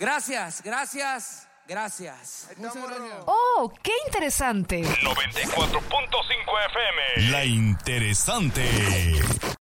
Gracias. Muchas gracias. ¡Oh, qué interesante! 94.5 FM. La interesante.